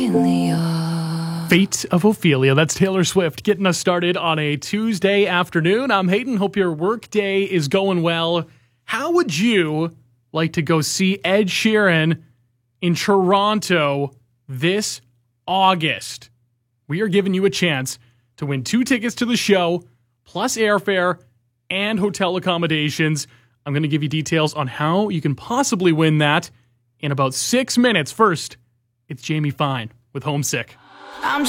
Fate of Ophelia. That's Taylor Swift getting us started on a Tuesday afternoon. I'm Hayden. Hope your work day is going well. How would you like to go see Ed Sheeran in Toronto this August? We are giving you a chance to win 2 tickets to the show, plus airfare and hotel accommodations. I'm going to give you details on how you can possibly win that in about 6 minutes. First, it's Jamie Fine with Homesick. I'm